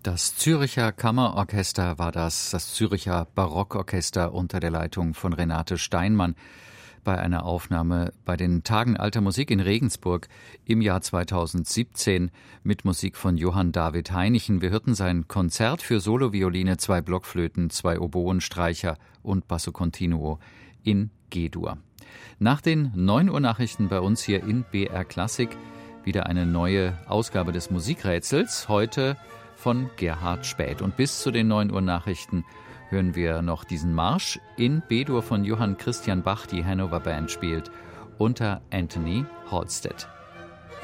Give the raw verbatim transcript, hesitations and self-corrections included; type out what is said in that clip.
Das Zürcher Kammerorchester war das, das Zürcher Barockorchester unter der Leitung von Renate Steinmann bei einer Aufnahme bei den Tagen Alter Musik in Regensburg im Jahr zweitausendsiebzehn mit Musik von Johann David Heinichen. Wir hörten sein Konzert für Solovioline, zwei Blockflöten, zwei Oboenstreicher und Basso Continuo in G-Dur. Nach den neun Uhr Nachrichten bei uns hier in B R Klassik wieder eine neue Ausgabe des Musikrätsels, heute von Gerhard Späth. Und bis zu den neun Uhr Nachrichten hören wir noch diesen Marsch in B-Dur von Johann Christian Bach, die Hannover Band spielt, unter Anthony Halstead.